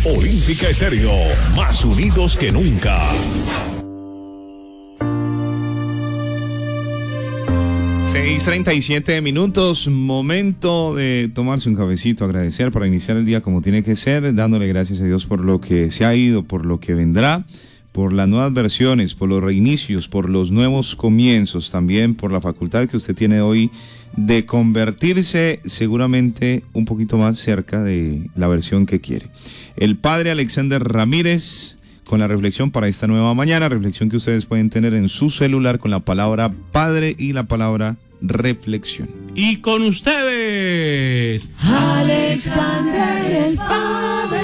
Olímpica Estéreo, más unidos que nunca. 6:37 minutos, momento de tomarse un cafecito, agradecer para iniciar el día como tiene que ser, dándole gracias a Dios por lo que se ha ido, por lo que vendrá, por las nuevas versiones, por los reinicios, por los nuevos comienzos, también por la facultad que usted tiene hoy de convertirse seguramente un poquito más cerca de la versión que quiere. El padre Alexander Ramírez con la reflexión para esta nueva mañana, reflexión que ustedes pueden tener en su celular con la palabra Padre y la palabra reflexión. Y con ustedes, Alexander el Padre.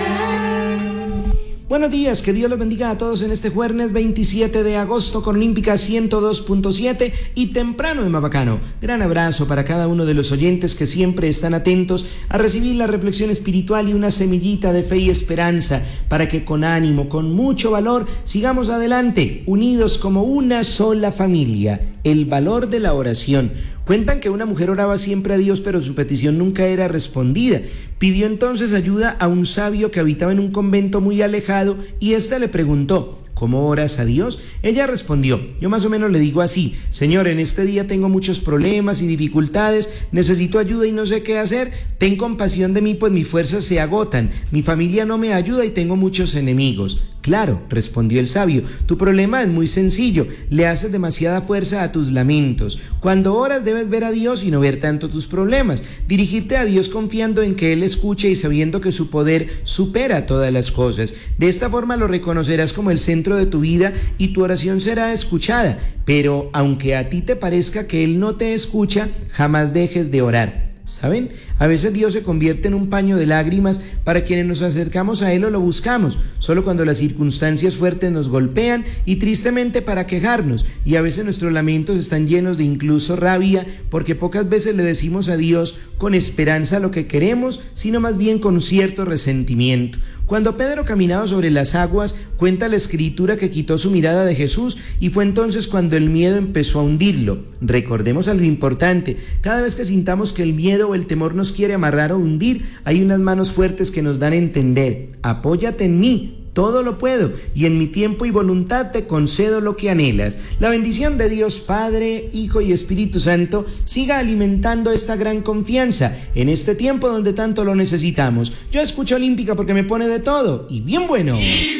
Buenos días, que Dios los bendiga a todos en este jueves 27 de agosto con Olímpica 102.7 y temprano en Mabacano. Gran abrazo para cada uno de los oyentes que siempre están atentos a recibir la reflexión espiritual y una semillita de fe y esperanza para que con ánimo, con mucho valor, sigamos adelante, unidos como una sola familia. El valor de la oración. Cuentan que una mujer oraba siempre a Dios, pero su petición nunca era respondida. Pidió entonces ayuda a un sabio que habitaba en un convento muy alejado y éste le preguntó: ¿cómo oras a Dios? Ella respondió: yo más o menos le digo así: Señor, en este día tengo muchos problemas y dificultades, necesito ayuda y no sé qué hacer, ten compasión de mí, pues mis fuerzas se agotan, mi familia no me ayuda y tengo muchos enemigos. Claro, respondió el sabio, tu problema es muy sencillo, le haces demasiada fuerza a tus lamentos. Cuando oras debes ver a Dios y no ver tanto tus problemas, dirigirte a Dios confiando en que Él escuche y sabiendo que su poder supera todas las cosas. De esta forma lo reconocerás como el centro de tu vida y tu oración será escuchada, pero aunque a ti te parezca que Él no te escucha, jamás dejes de orar. ¿Saben? A veces Dios se convierte en un paño de lágrimas para quienes nos acercamos a Él o lo buscamos, solo cuando las circunstancias fuertes nos golpean y tristemente para quejarnos, y a veces nuestros lamentos están llenos de incluso rabia, porque pocas veces le decimos a Dios con esperanza lo que queremos, sino más bien con cierto resentimiento. Cuando Pedro caminaba sobre las aguas, cuenta la Escritura que quitó su mirada de Jesús y fue entonces cuando el miedo empezó a hundirlo. Recordemos algo importante: cada vez que sintamos que el miedo o el temor nos quiere amarrar o hundir, hay unas manos fuertes que nos dan a entender: apóyate en mí, todo lo puedo, y en mi tiempo y voluntad te concedo lo que anhelas. La bendición de Dios Padre, Hijo y Espíritu Santo siga alimentando esta gran confianza en este tiempo donde tanto lo necesitamos. Yo escucho Olímpica porque me pone de todo y bien bueno.